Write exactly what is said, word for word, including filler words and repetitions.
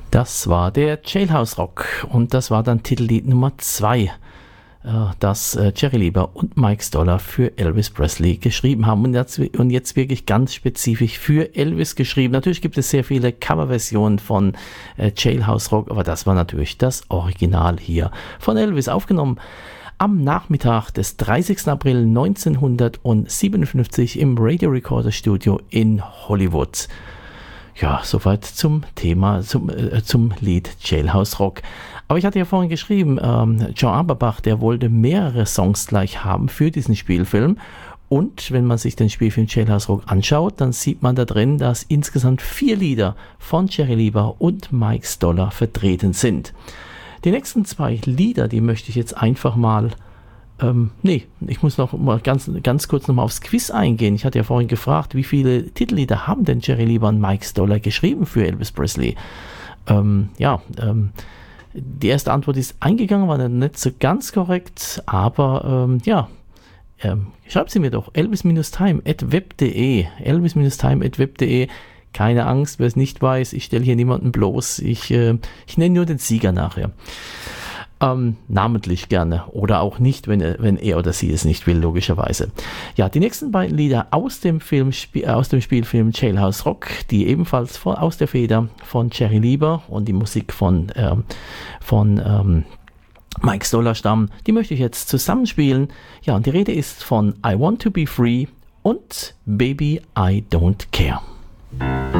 Das war der Jailhouse Rock und das war dann Titellied Nummer zwei, das Jerry Lieber und Mike Stoller für Elvis Presley geschrieben haben und jetzt, und jetzt wirklich ganz spezifisch für Elvis geschrieben. Natürlich gibt es sehr viele Coverversionen von Jailhouse Rock, aber das war natürlich das Original hier von Elvis, aufgenommen am Nachmittag des dreißigsten April neunzehnhundertsiebenundfünfzig im Radio Recorder Studio in Hollywood. Ja, soweit zum Thema, zum, äh, zum Lied Jailhouse Rock. Aber ich hatte ja vorhin geschrieben, ähm, John Aberbach, der wollte mehrere Songs gleich haben für diesen Spielfilm. Und wenn man sich den Spielfilm Jailhouse Rock anschaut, dann sieht man da drin, dass insgesamt vier Lieder von Jerry Lieber und Mike Stoller vertreten sind. Die nächsten zwei Lieder, die möchte ich jetzt einfach mal Ähm, nee, ich muss noch mal ganz, ganz kurz noch mal aufs Quiz eingehen. Ich hatte ja vorhin gefragt, wie viele Titellieder haben denn Jerry Lieber und Mike Stoller geschrieben für Elvis Presley? Ähm, ja, ähm, die erste Antwort ist eingegangen, war nicht so ganz korrekt, aber ähm, ja, ähm, schreibt sie mir doch, elvis-time at web punkt de, elvis-time at web punkt de. Keine Angst, wer es nicht weiß, ich stelle hier niemanden bloß, ich, äh, ich nenne nur den Sieger nachher. Ähm, namentlich gerne oder auch nicht, wenn, wenn er oder sie es nicht will, logischerweise. Ja, die nächsten beiden Lieder aus dem Film, aus dem Spielfilm Jailhouse Rock, die ebenfalls von, aus der Feder von Jerry Lieber und die Musik von, ähm, von ähm, Mike Stoller stammen, die möchte ich jetzt zusammenspielen. Ja, und die Rede ist von I Want to Be Free und Baby I Don't Care.